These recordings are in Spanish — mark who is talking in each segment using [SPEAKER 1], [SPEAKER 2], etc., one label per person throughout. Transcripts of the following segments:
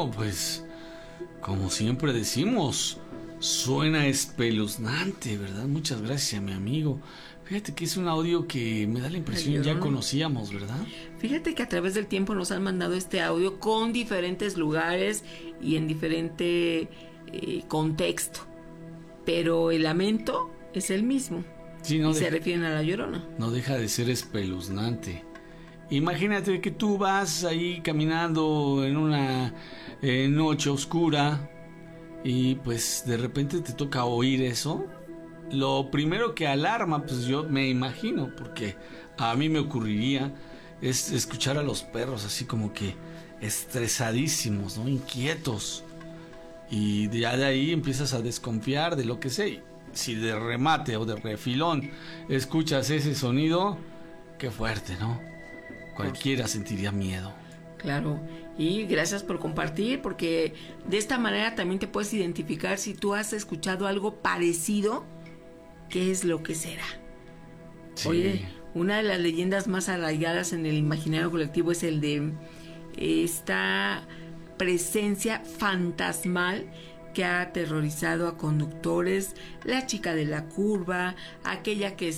[SPEAKER 1] Bueno, pues, como siempre decimos, suena espeluznante, ¿verdad? Muchas gracias a mi amigo. Fíjate que es un audio que me da la impresión ya conocíamos, ¿verdad?
[SPEAKER 2] Fíjate que a través del tiempo nos han mandado este audio con diferentes lugares y en diferente contexto, pero el lamento es el mismo. Sí, no, y se refieren a La Llorona.
[SPEAKER 1] No deja de ser espeluznante. Imagínate que tú vas ahí caminando en una noche oscura y pues de repente te toca oír eso. Lo primero que alarma, pues yo me imagino, porque a mí me ocurriría, es escuchar a los perros así como que estresadísimos, ¿no? Inquietos. Y ya de ahí empiezas a desconfiar de lo que sé. Si de remate o de refilón escuchas ese sonido, qué fuerte, ¿no? Cualquiera sentiría miedo.
[SPEAKER 2] Claro, y gracias por compartir, porque de esta manera también te puedes identificar si tú has escuchado algo parecido, qué es lo que será. Sí. Oye, una de las leyendas más arraigadas en el imaginario colectivo es el de esta presencia fantasmal que ha aterrorizado a conductores, la chica de la curva, aquella que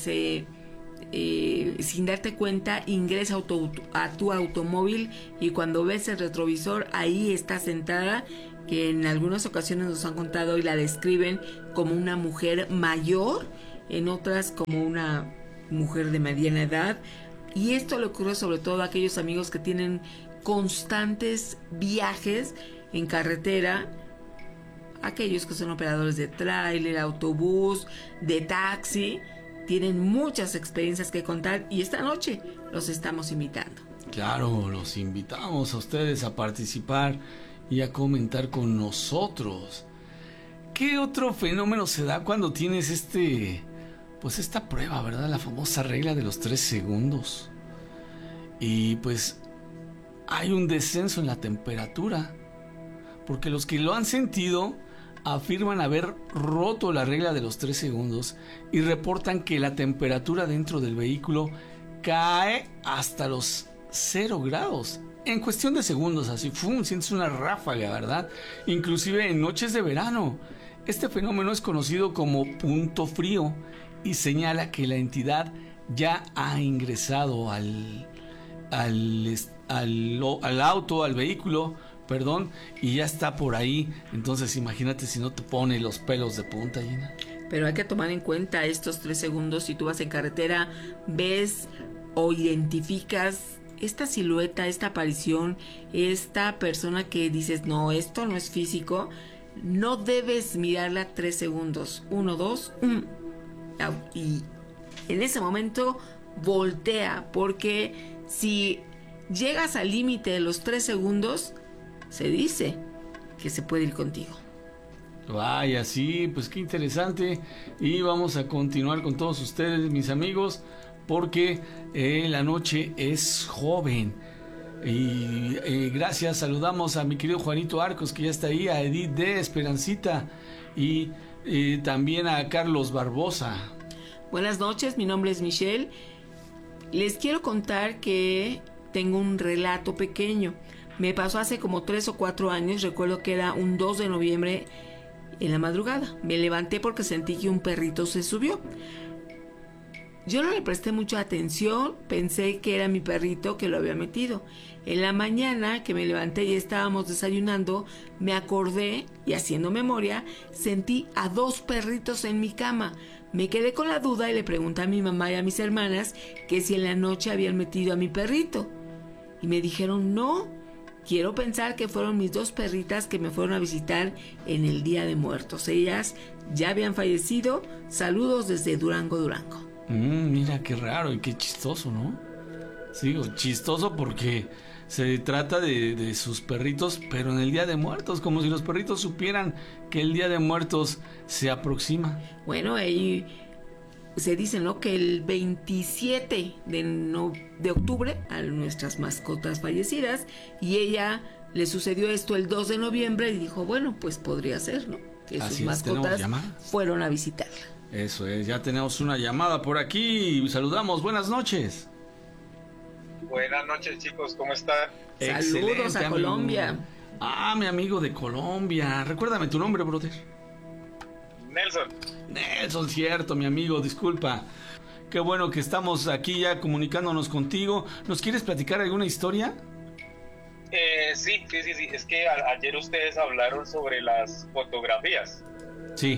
[SPEAKER 2] sin darte cuenta ingresa a tu automóvil y cuando ves el retrovisor ahí está sentada, que en algunas ocasiones nos han contado y la describen como una mujer mayor, en otras como una mujer de mediana edad, y esto le ocurre sobre todo a aquellos amigos que tienen constantes viajes en carretera, aquellos que son operadores de tráiler, autobús, de taxi, tienen muchas experiencias que contar y esta noche los estamos invitando.
[SPEAKER 1] Claro, los invitamos a ustedes a participar y a comentar con nosotros. ¿Qué otro fenómeno se da cuando tienes esta prueba, ¿verdad? La famosa regla de los 3 segundos. Y pues hay un descenso en la temperatura, porque los que lo han sentido afirman haber roto la regla de los 3 segundos y reportan que la temperatura dentro del vehículo cae hasta los 0 grados. En cuestión de segundos, así, sientes una ráfaga, ¿verdad? Inclusive en noches de verano. Este fenómeno es conocido como punto frío y señala que la entidad ya ha ingresado al auto, al vehículo, y ya está por ahí. Entonces imagínate si no te pone los pelos de punta, Gina.
[SPEAKER 2] Pero hay que tomar en cuenta estos 3 segundos. Si tú vas en carretera, ves o identificas esta silueta, esta aparición, esta persona que dices, no, esto no es físico, no debes mirarla 3 segundos. 1, 2, y en ese momento voltea, porque si llegas al límite de los 3 segundos, se dice que se puede ir contigo.
[SPEAKER 1] Vaya, sí, pues qué interesante. Y vamos a continuar con todos ustedes, mis amigos, porque la noche es joven. Y gracias, saludamos a mi querido Juanito Arcos, que ya está ahí, a Edith de Esperancita y también a Carlos Barbosa.
[SPEAKER 2] Buenas noches, mi nombre es Michelle. Les quiero contar que tengo un relato pequeño. Me pasó hace como 3 o 4 años. Recuerdo que era un 2 de noviembre en la madrugada. Me levanté porque sentí que un perrito se subió. Yo no le presté mucha atención, pensé que era mi perrito que lo había metido. En la mañana que me levanté y estábamos desayunando, me acordé y haciendo memoria, sentí a 2 perritos en mi cama. Me quedé con la duda y le pregunté a mi mamá y a mis hermanas que si en la noche habían metido a mi perrito. Y me dijeron, no, quiero pensar que fueron mis 2 perritas que me fueron a visitar en el Día de Muertos. Ellas ya habían fallecido. Saludos desde Durango, Durango.
[SPEAKER 1] Mira qué raro y qué chistoso, ¿no? Sí, chistoso porque se trata de sus perritos, pero en el Día de Muertos, como si los perritos supieran que el Día de Muertos se aproxima.
[SPEAKER 2] Bueno, ahí se dice, ¿no?, que el 27 de octubre a nuestras mascotas fallecidas, y ella le sucedió esto el 2 de noviembre y dijo, bueno, pues podría ser, ¿no?, que sus mascotas fueron a visitarla.
[SPEAKER 1] Eso es, ya tenemos una llamada por aquí. Saludamos, buenas noches.
[SPEAKER 3] Buenas noches, chicos, ¿cómo están?
[SPEAKER 2] Saludos a Colombia.
[SPEAKER 1] Ah, mi amigo de Colombia. Recuérdame tu nombre, brother.
[SPEAKER 3] Nelson.
[SPEAKER 1] Nelson, cierto, mi amigo, disculpa. Qué bueno que estamos aquí ya comunicándonos contigo. ¿Nos quieres platicar alguna historia?
[SPEAKER 3] Sí. Es que ayer ustedes hablaron sobre las fotografías.
[SPEAKER 1] Sí.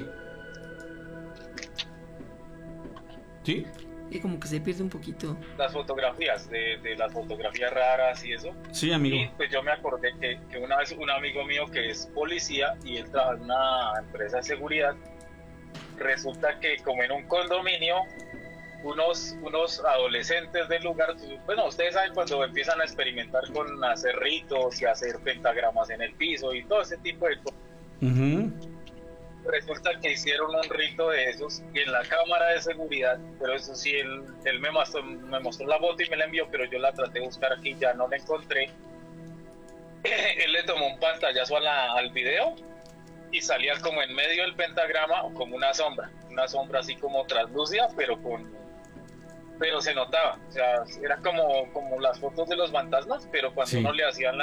[SPEAKER 1] ¿Sí?
[SPEAKER 2] Y como que se pierde un poquito.
[SPEAKER 3] Las fotografías, de las fotografías raras y eso.
[SPEAKER 1] Sí, amigo.
[SPEAKER 3] Y pues yo me acordé que una vez un amigo mío que es policía y él trabaja en una empresa de seguridad, resulta que como en un condominio, unos adolescentes del lugar, bueno, ustedes saben cuando empiezan a experimentar con hacer ritos y hacer pentagramas en el piso y todo ese tipo de cosas.
[SPEAKER 1] Uh-huh.
[SPEAKER 3] Resulta que hicieron un rito de esos y en la cámara de seguridad, pero eso sí, él me mostró la foto y me la envió, pero yo la traté de buscar aquí, ya no la encontré. Él le tomó un pantallazo al video y salía como en medio del pentagrama como una sombra así como translúcida, pero se notaba, o sea, era como las fotos de los fantasmas, pero cuando
[SPEAKER 1] sí.
[SPEAKER 3] uno le hacían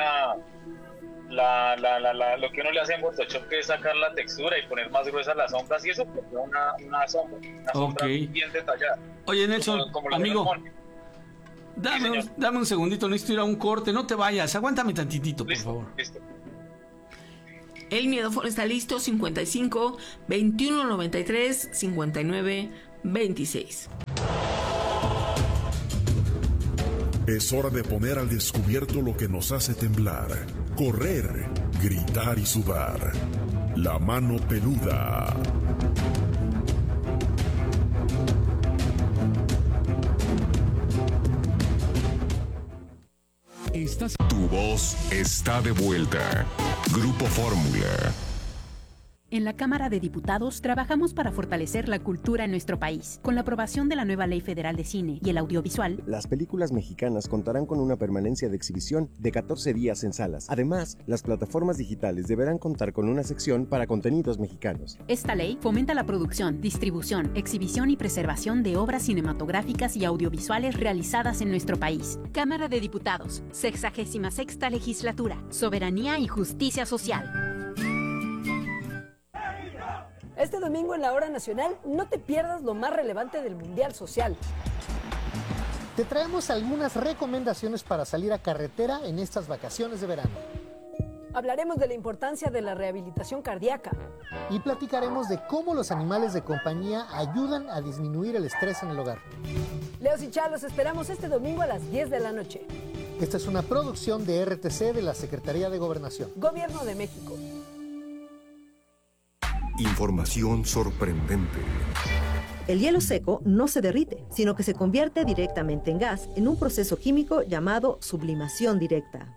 [SPEAKER 3] lo que uno le hace en Photoshop, que es sacar la textura y poner más gruesas las sombras y eso, pues una sombra
[SPEAKER 1] okay.
[SPEAKER 3] bien detallada.
[SPEAKER 1] Oye, Nelson,
[SPEAKER 3] como
[SPEAKER 1] amigo, dame un segundito, necesito ir a un corte, no te vayas, aguántame tantitito, por favor.
[SPEAKER 3] Listo.
[SPEAKER 2] El miedo está listo, 55 21 93 59 26.
[SPEAKER 4] Es hora de poner al descubierto lo que nos hace temblar, correr, gritar y sudar. La mano peluda.
[SPEAKER 5] Tu voz está de vuelta. Grupo Fórmula.
[SPEAKER 6] En la Cámara de Diputados trabajamos para fortalecer la cultura en nuestro país. Con la aprobación de la nueva Ley Federal de Cine y el Audiovisual,
[SPEAKER 7] las películas mexicanas contarán con una permanencia de exhibición de 14 días en salas. Además, las plataformas digitales deberán contar con una sección para contenidos mexicanos.
[SPEAKER 6] Esta ley fomenta la producción, distribución, exhibición y preservación de obras cinematográficas y audiovisuales realizadas en nuestro país. Cámara de Diputados, 66ª Legislatura, Soberanía y Justicia Social.
[SPEAKER 8] Este domingo en la Hora Nacional no te pierdas lo más relevante del Mundial Social.
[SPEAKER 9] Te traemos algunas recomendaciones para salir a carretera en estas vacaciones de verano.
[SPEAKER 8] Hablaremos de la importancia de la rehabilitación cardíaca.
[SPEAKER 9] Y platicaremos de cómo los animales de compañía ayudan a disminuir el estrés en el hogar.
[SPEAKER 8] Leos y Chá, los esperamos este domingo a las 10 de la noche.
[SPEAKER 9] Esta es una producción de RTC de la Secretaría de Gobernación.
[SPEAKER 8] Gobierno de México.
[SPEAKER 5] Información sorprendente.
[SPEAKER 10] El hielo seco no se derrite, sino que se convierte directamente en gas en un proceso químico llamado sublimación directa.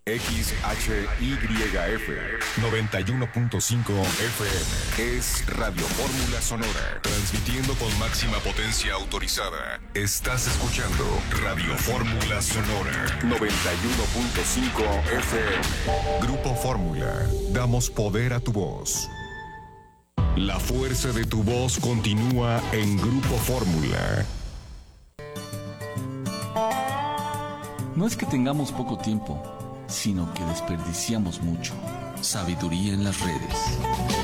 [SPEAKER 5] XHYF 91.5 FM es Radio Fórmula Sonora, transmitiendo con máxima potencia autorizada. Estás escuchando Radio Fórmula Sonora 91.5 FM. Grupo Fórmula, damos poder a tu voz. La fuerza de tu voz continúa en Grupo Fórmula.
[SPEAKER 1] No es que tengamos poco tiempo, sino que desperdiciamos mucho. Sabiduría en las redes.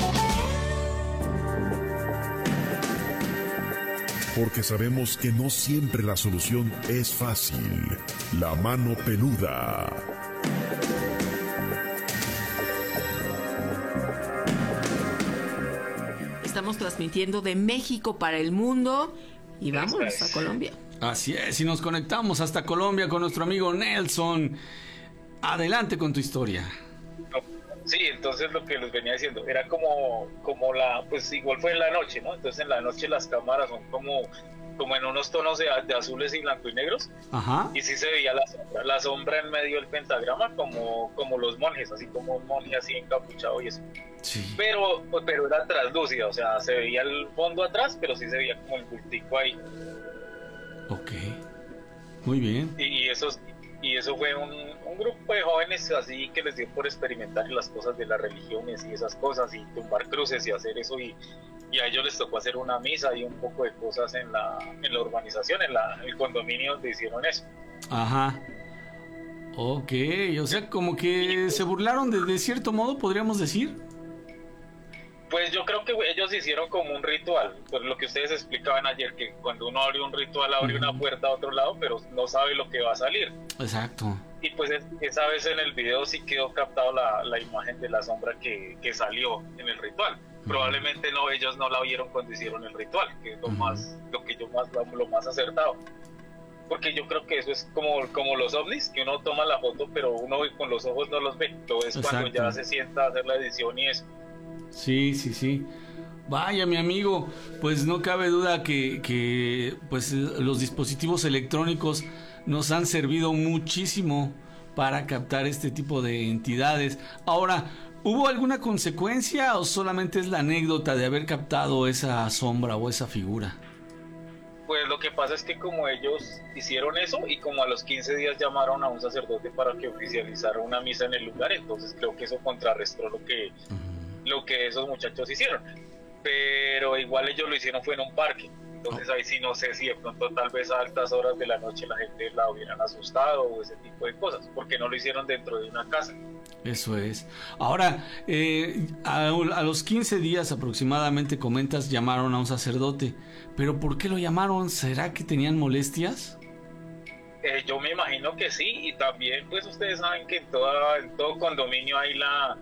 [SPEAKER 4] Porque sabemos que no siempre la solución es fácil. La mano peluda.
[SPEAKER 2] Estamos transmitiendo de México para el mundo y vámonos a Colombia.
[SPEAKER 1] Así es, y nos conectamos hasta Colombia con nuestro amigo Nelson. Adelante con tu historia.
[SPEAKER 3] Sí, entonces lo que les venía diciendo era como pues igual fue en la noche, ¿no? Entonces en la noche las cámaras son como en unos tonos de azules y blanco y negros.
[SPEAKER 1] Ajá.
[SPEAKER 3] Y sí se veía la sombra en medio del pentagrama como los monjes, así como un monje así encapuchado y eso.
[SPEAKER 1] Sí.
[SPEAKER 3] Pero era translúcida, o sea, se veía el fondo atrás, pero sí se veía como el bultico ahí.
[SPEAKER 1] Ok, muy bien.
[SPEAKER 3] Y eso fue un grupo de jóvenes así que les dio por experimentar las cosas de las religiones y esas cosas y tumbar cruces y hacer eso y a ellos les tocó hacer una misa y un poco de cosas en la urbanización, en el condominio donde hicieron eso.
[SPEAKER 1] Ajá. Ok, o sea, como que se burlaron de cierto modo, podríamos decir.
[SPEAKER 3] Pues yo creo que ellos hicieron como un ritual, pues lo que ustedes explicaban ayer, que cuando uno abre un ritual abre una puerta a otro lado, pero no sabe lo que va a salir.
[SPEAKER 1] Exacto.
[SPEAKER 3] Y pues esa vez en el video sí quedó captado la imagen de la sombra que salió en el ritual. Probablemente no, ellos no la vieron cuando hicieron el ritual, que es lo más acertado. Porque yo creo que eso es como los ovnis, que uno toma la foto, pero uno con los ojos no los ve. Lo es cuando ya se sienta a hacer la edición y eso.
[SPEAKER 1] Sí. Vaya, mi amigo, pues no cabe duda que pues los dispositivos electrónicos nos han servido muchísimo para captar este tipo de entidades. Ahora, ¿hubo alguna consecuencia o solamente es la anécdota de haber captado esa sombra o esa figura?
[SPEAKER 3] Pues lo que pasa es que como ellos hicieron eso y como a los 15 días llamaron a un sacerdote para que oficializara una misa en el lugar, entonces creo que eso contrarrestó lo que esos muchachos hicieron. Pero igual ellos lo hicieron fue en un parque, entonces ahí sí no sé si de pronto tal vez a altas horas de la noche la gente la hubieran asustado o ese tipo de cosas, porque no lo hicieron dentro de una casa.
[SPEAKER 1] Eso es. Ahora, a los 15 días aproximadamente, comentas, llamaron a un sacerdote. ¿Pero por qué lo llamaron? ¿Será que tenían molestias?
[SPEAKER 3] Yo me imagino que sí, y también pues ustedes saben que en todo condominio hay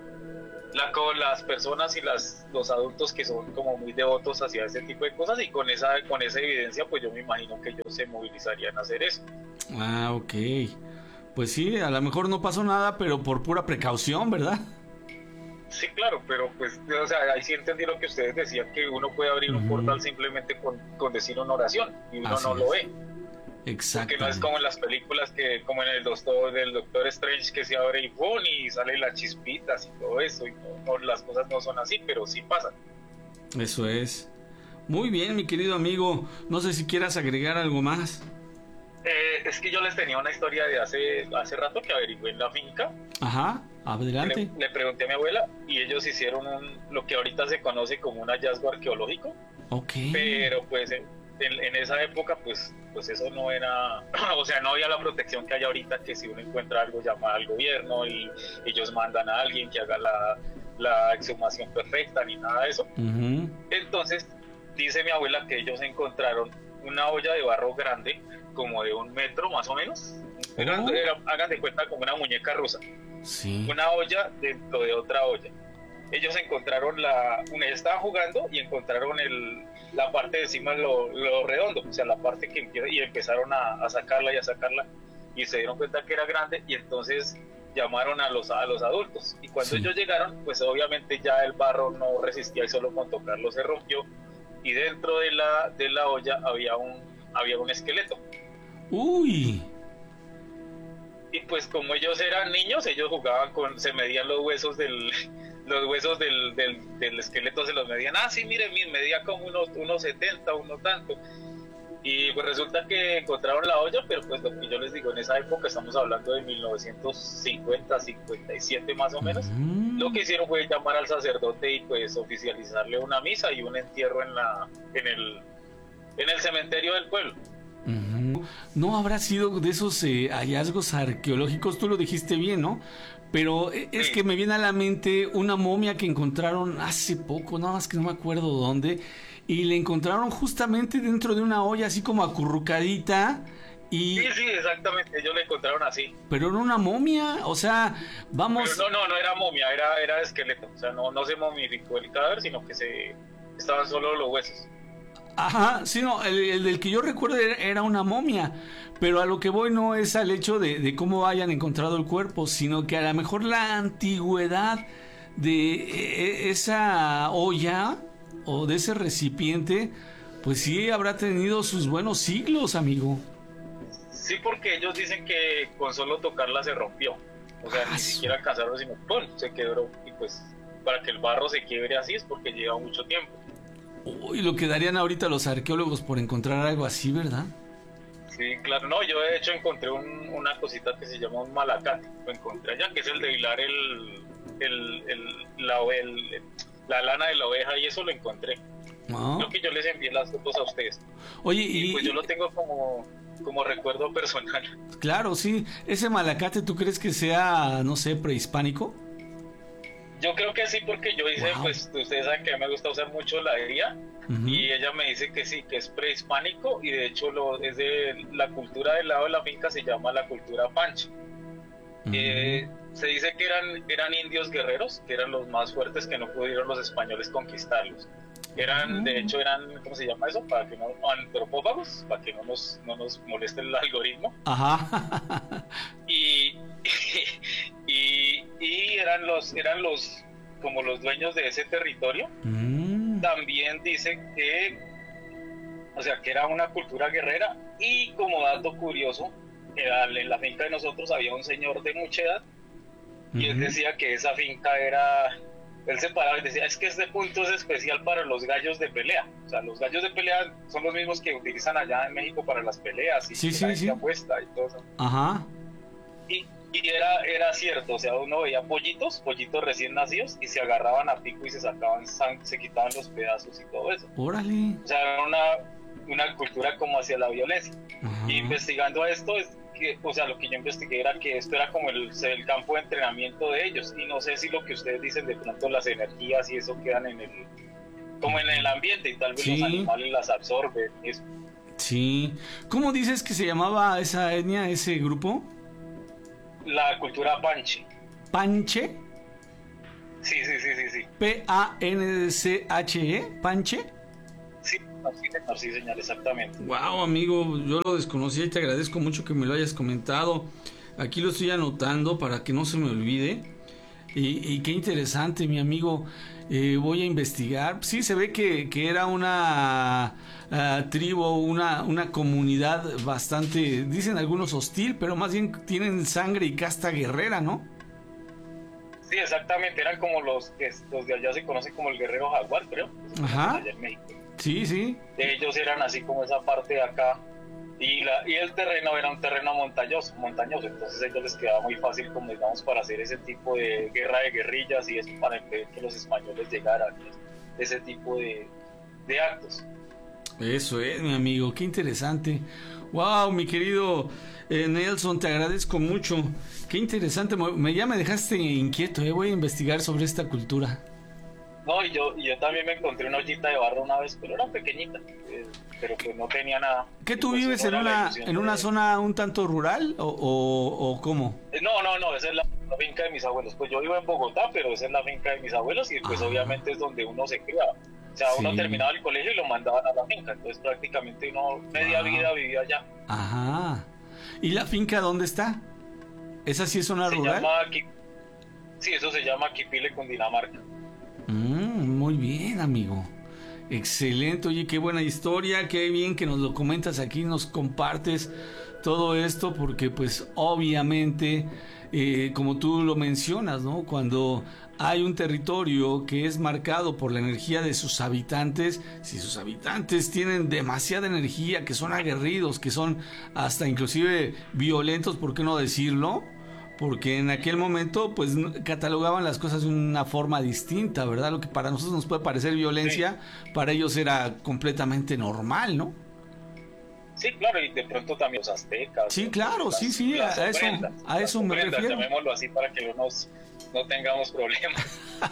[SPEAKER 3] las personas y los adultos que son como muy devotos hacia ese tipo de cosas, y con esa evidencia pues yo me imagino que ellos se movilizarían a hacer eso.
[SPEAKER 1] Ah, ok. Pues sí, a lo mejor no pasó nada, pero por pura precaución, ¿verdad?
[SPEAKER 3] Sí, claro, pero pues, o sea, ahí sí entendí lo que ustedes decían, que uno puede abrir un portal simplemente con decir una oración, y uno no lo ve.
[SPEAKER 1] Exacto.
[SPEAKER 3] Porque no es como en las películas, que como en el del Doctor Strange, que se abre y ¡pum! Y salen las chispitas y todo eso, y no, las cosas no son así, pero sí pasan.
[SPEAKER 1] Eso es. Muy bien, mi querido amigo, no sé si quieras agregar algo más.
[SPEAKER 3] Es que yo les tenía una historia de hace rato que averigué en la finca.
[SPEAKER 1] Ajá, adelante.
[SPEAKER 3] Le pregunté a mi abuela y ellos hicieron lo que ahorita se conoce como un hallazgo arqueológico.
[SPEAKER 1] Ok.
[SPEAKER 3] Pero pues en esa época pues eso no era, o sea, no había la protección que hay ahorita, que si uno encuentra algo llama al gobierno y ellos mandan a alguien que haga la exhumación perfecta ni nada de eso. Entonces dice mi abuela que ellos encontraron una olla de barro grande, como de 1 metro más o menos. Hagan de cuenta como una muñeca rusa.
[SPEAKER 1] Sí.
[SPEAKER 3] Una olla dentro de otra olla. Ellos encontraron estaban jugando y encontraron la parte de encima, lo redondo, o sea, la parte que empieza, y empezaron a sacarla y se dieron cuenta que era grande, y entonces llamaron a los adultos, y cuando ellos llegaron, pues obviamente ya el barro no resistía y solo con tocarlo se rompió, y dentro de la olla había un esqueleto.
[SPEAKER 1] Uy.
[SPEAKER 3] Y pues como ellos eran niños, ellos jugaban se medían los huesos del esqueleto, se los medían. Ah, sí, miren, medía como unos 70, uno tanto. Y pues resulta que encontraron la olla, pero pues lo que yo les digo, en esa época estamos hablando de 1950, 57 más o menos. Lo que hicieron fue llamar al sacerdote y pues oficializarle una misa y un entierro en el cementerio del pueblo.
[SPEAKER 1] No habrá sido de esos hallazgos arqueológicos, tú lo dijiste bien, ¿no? Pero es que me viene a la mente una momia que encontraron hace poco, nada más que no me acuerdo dónde, y le encontraron justamente dentro de una olla así como acurrucadita. Y...
[SPEAKER 3] Sí, exactamente, ellos la encontraron así.
[SPEAKER 1] Pero era una momia, o sea, vamos...
[SPEAKER 3] Pero no era momia, era esqueleto, o sea, no se momificó el cadáver, sino que estaban solo los huesos.
[SPEAKER 1] Ajá, sí, no, el del que yo recuerdo era una momia, pero a lo que voy no es al hecho de cómo hayan encontrado el cuerpo, sino que a lo mejor la antigüedad de esa olla o de ese recipiente, pues sí habrá tenido sus buenos siglos, amigo.
[SPEAKER 3] Sí, porque ellos dicen que con solo tocarla se rompió, o sea, ni siquiera alcanzaron, sino ¡pum!, se quebró, y pues para que el barro se quiebre así es porque lleva mucho tiempo.
[SPEAKER 1] Uy, lo que darían ahorita los arqueólogos por encontrar algo así, ¿verdad?
[SPEAKER 3] Sí, claro. No, yo de hecho encontré una cosita que se llama un malacate. Lo encontré allá, que es el de hilar la lana de la oveja, y eso lo encontré. Creo que yo les envié las fotos a ustedes.
[SPEAKER 1] Oye,
[SPEAKER 3] y pues yo lo tengo como... como recuerdo personal.
[SPEAKER 1] Claro, sí. ¿Ese Malacate tú crees que sea, no sé, prehispánico?
[SPEAKER 3] Yo creo que sí, porque yo hice, pues ustedes saben que a mí me gusta usar mucho la IA, y ella me dice que sí, que es prehispánico, y de hecho es de la cultura del lado de la finca, se llama la cultura Panche. Se dice que eran indios guerreros, que eran los más fuertes, que no pudieron los españoles conquistarlos. De hecho eran, ¿cómo se llama eso? Para que no, antropófagos, para que no nos moleste el algoritmo.
[SPEAKER 1] Ajá.
[SPEAKER 3] Y eran los como los dueños de ese territorio. También dice que, o sea, que era una cultura guerrera, y como dato curioso, en la finca de nosotros había un señor de mucha edad, y él decía que esa finca él se paraba y decía, es que este punto es especial para los gallos de pelea. O sea, los gallos de pelea son los mismos que utilizan allá en México para las peleas, y
[SPEAKER 1] sí.
[SPEAKER 3] apuesta y todo eso.
[SPEAKER 1] Ajá.
[SPEAKER 3] Y era cierto, o sea, uno veía pollitos recién nacidos, y se agarraban a pico y se sacaban se quitaban los pedazos y todo eso.
[SPEAKER 1] Órale.
[SPEAKER 3] O sea, era una cultura como hacia la violencia. Y investigando esto, o sea, lo que yo investigué era que esto era como el campo de entrenamiento de ellos, y no sé si lo que ustedes dicen, de pronto las energías y eso quedan como en el ambiente, y tal vez los animales las absorben. Eso.
[SPEAKER 1] Sí. ¿Cómo dices que se llamaba esa etnia, ese grupo?
[SPEAKER 3] La cultura Panche.
[SPEAKER 1] ¿Panche?
[SPEAKER 3] Sí.
[SPEAKER 1] ¿P-A-N-C-H-E? ¿Panche?
[SPEAKER 3] Sí, señor, exactamente.
[SPEAKER 1] Wow, amigo, yo lo desconocía y te agradezco mucho que me lo hayas comentado. Aquí lo estoy anotando para que no se me olvide. Y qué interesante, mi amigo. Voy a investigar. Sí, se ve que era una tribu, una comunidad bastante, dicen algunos hostil, pero más bien tienen sangre y casta guerrera, ¿no?
[SPEAKER 3] Sí, exactamente. Eran como los de allá se conocen como el guerrero jaguar, creo.
[SPEAKER 1] Ajá.
[SPEAKER 3] Allá en México.
[SPEAKER 1] Sí.
[SPEAKER 3] Ellos eran así como esa parte de acá, y el terreno era un terreno montañoso, entonces a ellos les quedaba muy fácil, como digamos, para hacer ese tipo de guerra de guerrillas y eso, para impedir que los españoles llegaran, ese tipo de actos.
[SPEAKER 1] Eso es, mi amigo, qué interesante. Wow, mi querido Nelson, te agradezco mucho. Qué interesante, ya me dejaste inquieto, voy a investigar sobre esta cultura.
[SPEAKER 3] No, y yo también me encontré una ollita de barro una vez, pero era pequeñita, pero pues no tenía nada.
[SPEAKER 1] ¿Qué tú vives en una zona un tanto rural o cómo?
[SPEAKER 3] No, esa es la finca de mis abuelos. Pues yo vivo en Bogotá, pero esa es la finca de mis abuelos, y pues obviamente es donde uno se criaba. O sea, uno terminaba el colegio y lo mandaban a la finca, entonces prácticamente uno media vida vivía allá.
[SPEAKER 1] Ajá. ¿Y la finca dónde está? ¿Esa sí es zona rural?
[SPEAKER 3] Sí, eso se llama Quipile, Cundinamarca.
[SPEAKER 1] Muy bien, amigo. Excelente. Oye, qué buena historia, qué bien que nos lo comentas aquí, nos compartes todo esto, porque pues obviamente, como tú lo mencionas, ¿no? Cuando hay un territorio que es marcado por la energía de sus habitantes, si sus habitantes tienen demasiada energía, que son aguerridos, que son hasta inclusive violentos, ¿por qué no decirlo? Porque en aquel momento pues catalogaban las cosas de una forma distinta, ¿verdad? Lo que para nosotros nos puede parecer violencia, para ellos era completamente normal, ¿no?
[SPEAKER 3] Sí, claro, y de pronto también los aztecas.
[SPEAKER 1] Sí, claro, sí, a eso me refiero.
[SPEAKER 3] Llamémoslo así para que no tengamos problemas.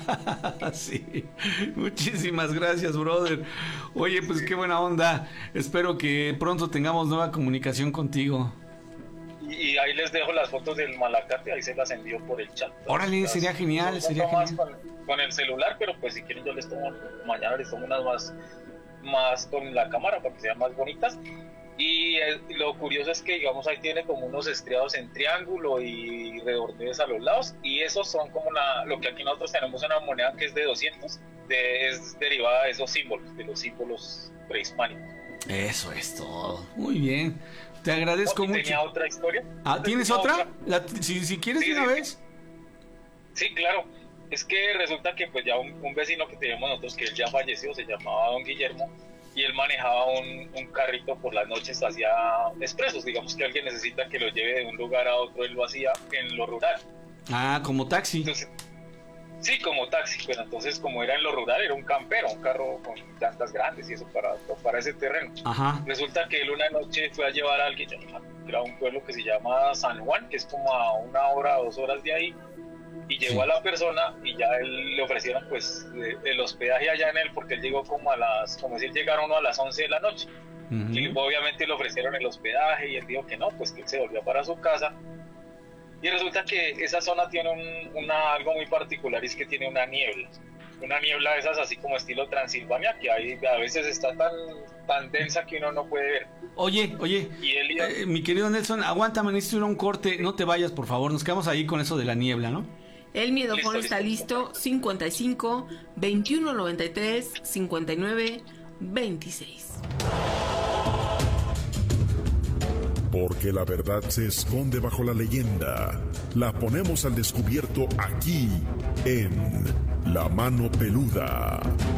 [SPEAKER 1] Sí, muchísimas gracias, brother. Oye, pues qué buena onda. Espero que pronto tengamos nueva comunicación contigo.
[SPEAKER 3] Y ahí les dejo las fotos del Malacate, ahí se las envío por el chat.
[SPEAKER 1] Órale, sería genial,
[SPEAKER 3] con el celular, pero pues si quieren yo les tomo, mañana les tomo unas más con la cámara para que sean más bonitas. Y lo curioso es que, digamos, ahí tiene como unos estriados en triángulo y redondeos a los lados, y esos son como lo que aquí nosotros tenemos una moneda que es de 200, es derivada de esos símbolos, de los símbolos prehispánicos.
[SPEAKER 1] Eso es todo. Muy bien. Te agradezco mucho.
[SPEAKER 3] ¿Tenía otra historia?
[SPEAKER 1] ¿Tienes otra? Si quieres de una vez.
[SPEAKER 3] Sí, claro. Es que resulta que pues ya un vecino que teníamos nosotros, que él ya falleció, se llamaba don Guillermo, y él manejaba un carrito por las noches hacia expresos. Digamos que alguien necesita que lo lleve de un lugar a otro, él lo hacía en lo rural.
[SPEAKER 1] Como taxi.
[SPEAKER 3] Entonces, Sí, como taxi, pero entonces como era en lo rural, era un campero, un carro con llantas grandes y eso para ese terreno.
[SPEAKER 1] Ajá.
[SPEAKER 3] Resulta que él una noche fue a llevar a alguien, era un pueblo que se llama San Juan, que es como a 1 hora, 2 horas de ahí, y llegó a la persona y ya él le ofrecieron pues el hospedaje allá en él, porque él llegó como decir, llegaron a las 11 de la noche. Uh-huh. Y obviamente le ofrecieron el hospedaje y él dijo que no, pues que él se volvió para su casa. Y resulta que esa zona tiene algo muy particular, y es que tiene una niebla de esas así como estilo Transilvania, que ahí a veces está tan densa que uno no puede ver.
[SPEAKER 1] Oye, y mi querido Nelson, aguántame, necesito ir a un corte, no te vayas por favor, nos quedamos ahí con eso de la niebla, ¿no?
[SPEAKER 2] El miedofón está listo, 55 21 93 59 26.
[SPEAKER 4] Porque la verdad se esconde bajo la leyenda. La ponemos al descubierto aquí, en La Mano Peluda.